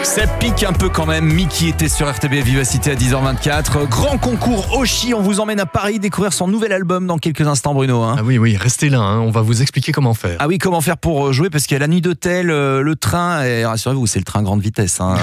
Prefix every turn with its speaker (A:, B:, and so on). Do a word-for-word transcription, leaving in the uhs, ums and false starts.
A: Ça pique un peu quand même. Mickey était sur R T B F Vivacité à dix heures vingt-quatre. Grand concours Oshi, on vous emmène à Paris découvrir son nouvel album dans quelques instants, Bruno. Hein.
B: Ah oui, oui, restez là, hein. On va vous expliquer comment faire.
A: Ah oui, comment faire pour jouer, parce qu'il y a la nuit d'hôtel, le train, et rassurez-vous, c'est le train grande vitesse. Hein.